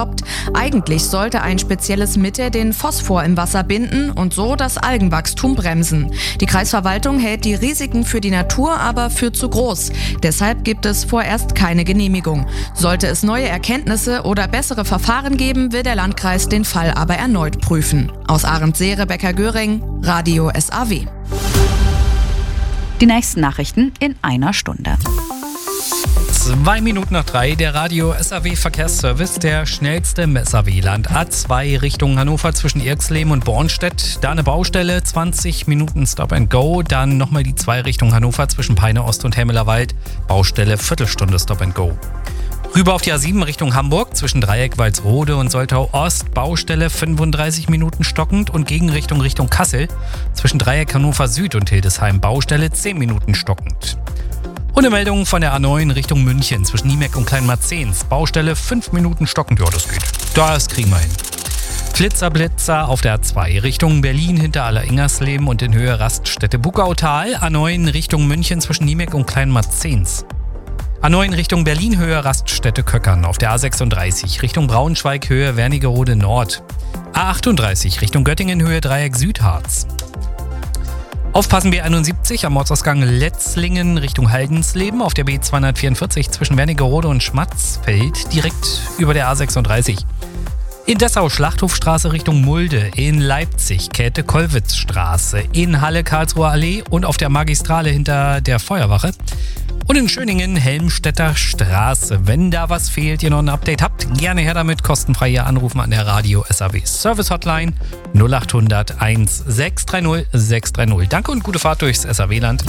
gestoppt. Eigentlich sollte ein spezielles Mittel den Phosphor im Wasser binden und so das Algenwachstum bremsen. Die Kreisverwaltung hält die Risiken für die Natur aber für zu groß. Deshalb gibt es vorerst keine Genehmigung. Sollte es neue Erkenntnisse oder bessere Verfahren geben, will der Landkreis den Fall aber erneut prüfen. Aus Ahrensee, Rebecca Göring, Radio SAW. Die nächsten Nachrichten in einer Stunde. 2 Minuten nach 3, der Radio SAW Verkehrsservice, der schnellste im SAW-Land. A2 Richtung Hannover zwischen Irxleben und Bornstedt. Da eine Baustelle, 20 Minuten Stop and Go. Dann nochmal die 2 Richtung Hannover zwischen Peine Ost und Hemmelerwald. Baustelle, Viertelstunde Stop and Go. Rüber auf die A7 Richtung Hamburg zwischen Dreieck Walsrode und Soltau Ost. Baustelle 35 Minuten stockend und Gegenrichtung Richtung Kassel zwischen Dreieck Hannover Süd und Hildesheim. Baustelle 10 Minuten stockend. Und eine Meldung von der A9 Richtung München zwischen Niemeck und Kleinmarzens. Baustelle 5 Minuten stockend. Ja, das geht. Das kriegen wir hin. Flitzer auf der A2 Richtung Berlin hinter Aller-Ingersleben und in Höhe Raststätte Buckautal. A9 Richtung München zwischen Niemeck und Kleinmarzens. A9 Richtung Berlin Höhe Raststätte Köckern auf der A36 Richtung Braunschweig Höhe Wernigerode Nord. A38 Richtung Göttingen Höhe Dreieck Südharz. Aufpassen B71 am Ortsausgang Letzlingen Richtung Haldensleben auf der B244 zwischen Wernigerode und Schmatzfeld direkt über der A36. In Dessau Schlachthofstraße Richtung Mulde, in Leipzig Käthe-Kollwitz-Straße, in Halle Karlsruher Allee und auf der Magistrale hinter der Feuerwache. Und in Schöningen Helmstedter Straße. Wenn da was fehlt, ihr noch ein Update habt, gerne her damit. Kostenfrei hier anrufen an der Radio SAW Service Hotline 0800 1630 630. Danke und gute Fahrt durchs SAW-Land.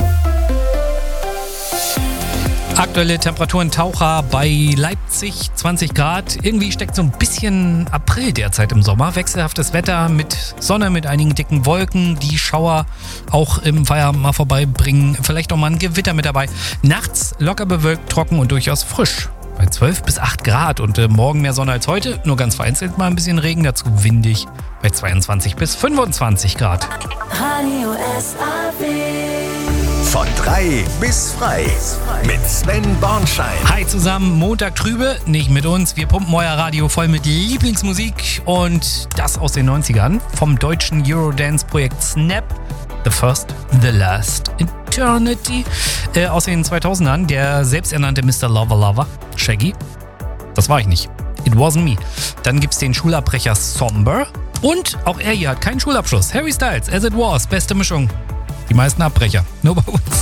Aktuelle Temperaturen Taucher bei Leipzig 20 Grad. Irgendwie steckt so ein bisschen April derzeit im Sommer. Wechselhaftes Wetter mit Sonne, mit einigen dicken Wolken, die Schauer auch im Feierabend mal vorbeibringen. Vielleicht auch mal ein Gewitter mit dabei. Nachts locker bewölkt, trocken und durchaus frisch. Bei 12 bis 8 Grad und morgen mehr Sonne als heute. Nur ganz vereinzelt mal ein bisschen Regen, dazu windig bei 22 bis 25 Grad. Radio SAW. Von 3 bis frei mit Sven Bornschein. Hi zusammen, Montag trübe, nicht mit uns. Wir pumpen euer Radio voll mit Lieblingsmusik und das aus den 90ern vom deutschen Eurodance-Projekt Snap. The First, The Last Eternity. Aus den 2000ern der selbsternannte Mr. Lover, Shaggy. Das war ich nicht. It wasn't me. Dann gibt's den Schulabbrecher Somber. Und auch er hier hat keinen Schulabschluss. Harry Styles, As It Was, beste Mischung. Die meisten Abbrecher. Nur bei uns.